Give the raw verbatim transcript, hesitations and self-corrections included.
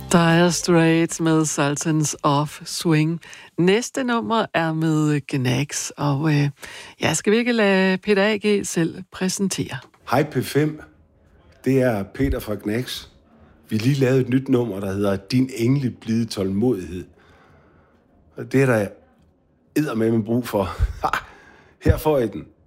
Dire Straits med Sultans of Swing. Næste nummer er med Gnags, og øh, jeg skal virkelig lade Peter A G selv præsentere. Hej P fem, det er Peter fra Gnags. Vi har lige lavet et nyt nummer, der hedder Din engle blide tålmodighed. Og det er der eddermame brug for. Her får I den.